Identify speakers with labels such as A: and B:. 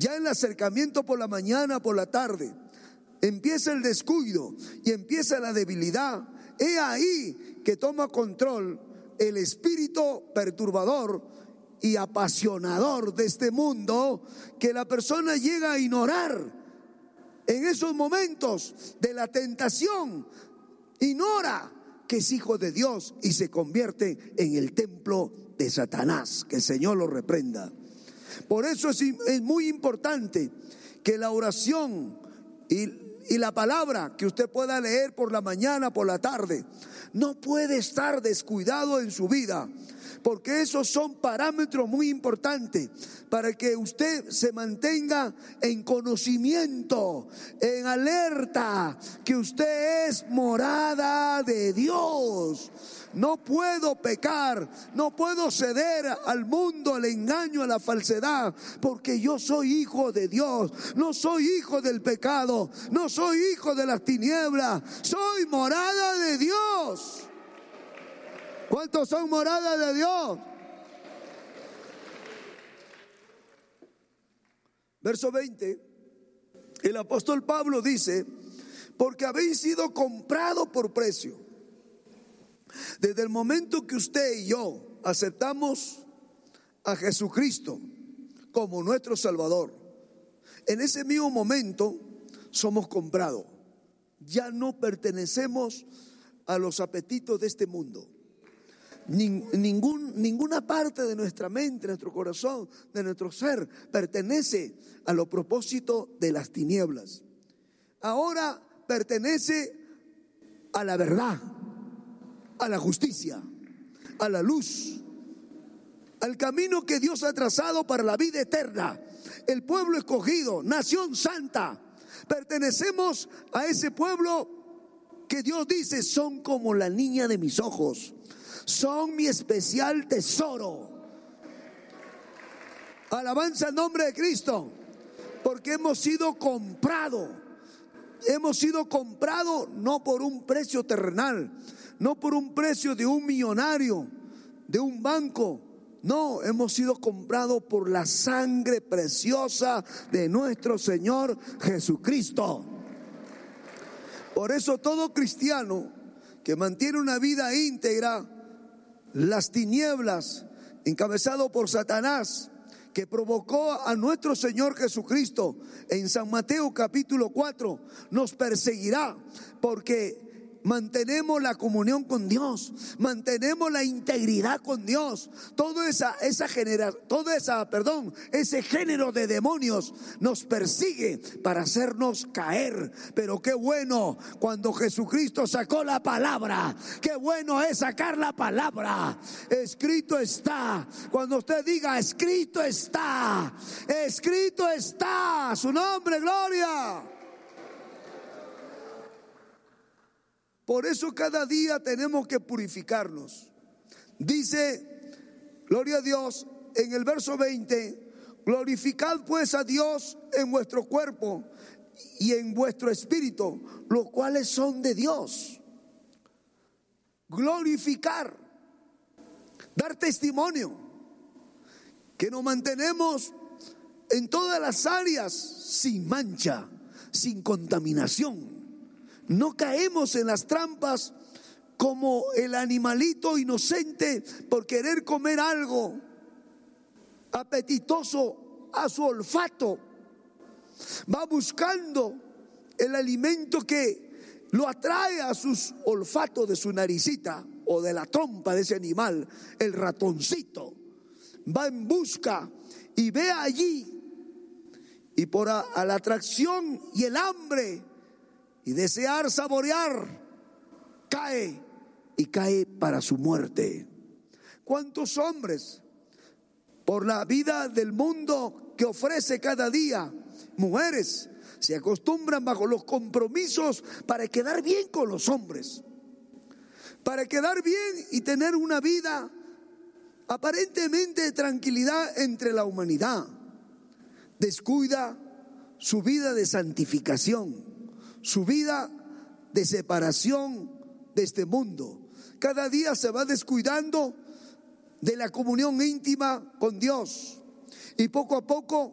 A: ya en el acercamiento por la mañana, por la tarde, empieza el descuido y empieza la debilidad. He ahí que toma control el espíritu perturbador y apasionador de este mundo, que la persona llega a ignorar. En esos momentos de la tentación, ignora que es hijo de Dios y se convierte en el templo de Satanás. Que el Señor lo reprenda. Por eso es muy importante que la oración y la palabra que usted pueda leer por la mañana, por la tarde, no puede estar descuidado en su vida, porque esos son parámetros muy importantes para que usted se mantenga en conocimiento, en alerta, que usted es morada de Dios. No puedo pecar, no puedo ceder al mundo, al engaño, a la falsedad, porque yo soy hijo de Dios, no soy hijo del pecado, no soy hijo de las tinieblas, soy morada de Dios. ¿Cuántos son moradas de Dios? Verso 20, el apóstol Pablo dice: porque habéis sido comprado por precio. Desde el momento que usted y yo aceptamos a Jesucristo como nuestro Salvador, en ese mismo momento somos comprados. Ya no pertenecemos a los apetitos de este mundo. Ninguna parte de nuestra mente, de nuestro corazón, de nuestro ser pertenece a los propósitos de las tinieblas. Ahora pertenece a la verdad, a la justicia, a la luz, al camino que Dios ha trazado para la vida eterna. El pueblo escogido, nación santa, pertenecemos a ese pueblo que Dios dice: son como la niña de mis ojos, son mi especial tesoro. Alabanza al nombre de Cristo, porque hemos sido comprados. Hemos sido comprados no por un precio terrenal, no por un precio de un millonario, de un banco. No, hemos sido comprados por la sangre preciosa de nuestro Señor Jesucristo. Por eso todo cristiano que mantiene una vida íntegra, las tinieblas, encabezado por Satanás, que provocó a nuestro Señor Jesucristo en San Mateo capítulo 4, nos perseguirá, porque mantenemos la comunión con Dios, mantenemos la integridad con Dios. Ese género de demonios nos persigue para hacernos caer. Pero qué bueno cuando Jesucristo sacó la palabra. Qué bueno es sacar la palabra. Escrito está. Cuando usted diga: escrito está, escrito está. Su nombre, gloria. Por eso cada día tenemos que purificarnos. Dice, gloria a Dios, en el verso 20: glorificad pues a Dios en vuestro cuerpo y en vuestro espíritu, los cuales son de Dios. Glorificar, dar testimonio, que nos mantenemos en todas las áreas sin mancha, sin contaminación. No caemos en las trampas como el animalito inocente por querer comer algo apetitoso a su olfato. Va buscando el alimento que lo atrae a sus olfatos de su naricita o de la trompa de ese animal, el ratoncito. Va en busca y ve allí, y por a la atracción y el hambre y desear saborear, cae para su muerte. ¿Cuántos hombres, por la vida del mundo que ofrece cada día, mujeres, se acostumbran bajo los compromisos para quedar bien con los hombres, para quedar bien y tener una vida aparentemente de tranquilidad entre la humanidad? Descuida su vida de santificación, su vida de separación de este mundo. Cada día se va descuidando de la comunión íntima con Dios, y poco a poco